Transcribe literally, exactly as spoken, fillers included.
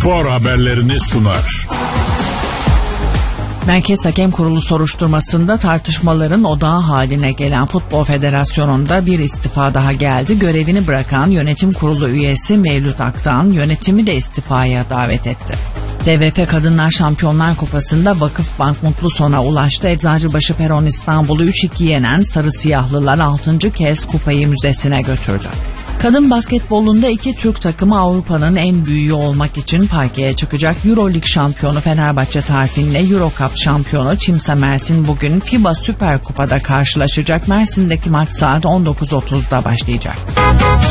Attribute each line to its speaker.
Speaker 1: spor haberlerini sunar.
Speaker 2: Merkez Hakem Kurulu soruşturmasında tartışmaların odağı haline gelen Futbol Federasyonu'nda bir istifa daha geldi. Görevini bırakan yönetim kurulu üyesi Mevlüt Aktan yönetimi de istifaya davet etti. T V F Kadınlar Şampiyonlar Kupası'nda Vakıfbank mutlu sona ulaştı. Eczacıbaşı Peron İstanbul'u üç iki yenen Sarı Siyahlılar altıncı kez kupayı müzesine götürdü. Kadın basketbolunda iki Türk takımı Avrupa'nın en büyüğü olmak için parkeye çıkacak. Euroleague şampiyonu Fenerbahçe Tarfin'le Eurocup şampiyonu Çimsa Mersin bugün FIBA Süper Kupa'da karşılaşacak. Mersin'deki maç saat on dokuz otuzda başlayacak.